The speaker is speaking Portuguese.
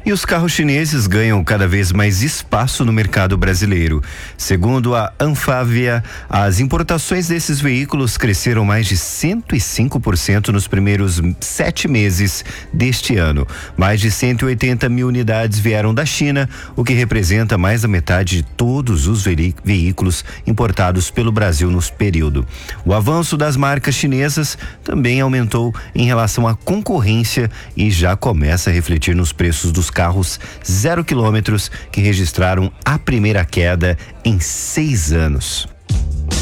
E os carros chineses ganham cada vez mais espaço no mercado brasileiro. Segundo a Anfávia, as importações desses veículos cresceram mais de 105% nos primeiros 7 meses deste ano. Mais de 180 mil unidades vieram da China, o que representa mais da metade de todos os veículos importados pelo Brasil no período. O avanço das marcas chinesas também aumentou em relação à concorrência e já começa a refletir nos preços dos carros 0 quilômetros que registraram a primeira queda em 6 anos.